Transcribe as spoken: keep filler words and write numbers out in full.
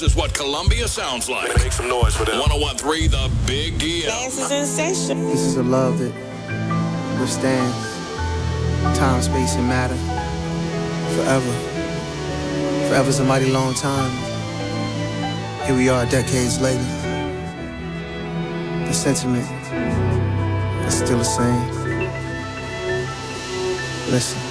This is what Columbia sounds like. Make some noise for them. one oh one point three The Big Deal. Dance is sensation. This is a love that withstands time, space, and matter forever. Forever's a mighty long time. Here we are decades later. The sentiment is still the same. Listen.